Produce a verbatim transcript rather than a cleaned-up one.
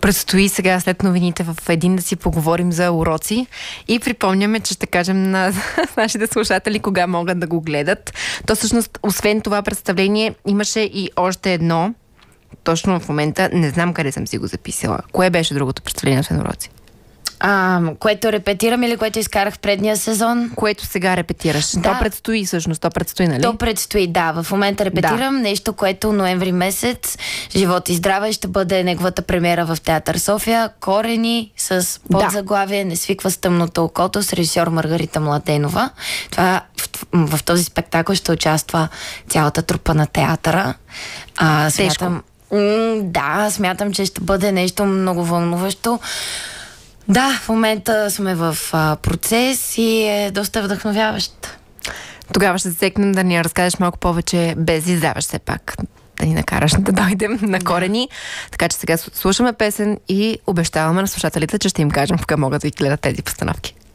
Предстои сега след новините в един да си поговорим за уроци и припомняме, че ще кажем на нашите слушатели кога могат да го гледат. То всъщност, освен това представление, имаше и още едно, точно в момента, не знам къде съм си го записала. Кое беше другото представление на уроци? А, което репетирам или което изкарах в предния сезон? Което сега репетираш. Да. То предстои всъщност, то предстои, нали? То предстои, да. В момента репетирам да. нещо, което ноември месец, живот и здраве, ще бъде неговата премиера в Театър София. Корени с подзаглавие "Не свиква с тъмното окото" с режисьор Маргарита Младенова. Това, в, в този спектакъл ще участва цялата трупа на театъра. А, смятам, м- да, смятам, че ще бъде нещо много вълнуващо. Да, в момента сме в а, процес и е доста вдъхновяващ. Тогава ще засекнем да ни разкажеш малко повече, без да издаваш все пак, да ни накараш да дойдем на Корени. Така че сега слушаме песен и обещаваме на слушателите, че ще им кажем кога могат да ги гледат тези постановки.